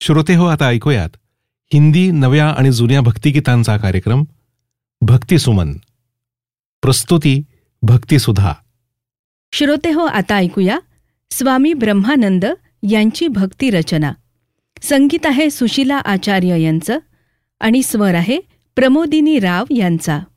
श्रोतेहो, आता ऐकूयात हिंदी नव्या आणि जुन्या भक्तिगीतांचा कार्यक्रम भक्तिसुमन. प्रस्तुती भक्तिसुधा. श्रोतेहो, आता ऐकूया स्वामी ब्रह्मानंद यांची भक्ती रचना. संगीत आहे सुशीला आचार्य यांचं आणि स्वर आहे प्रमोदिनी राव यांचा.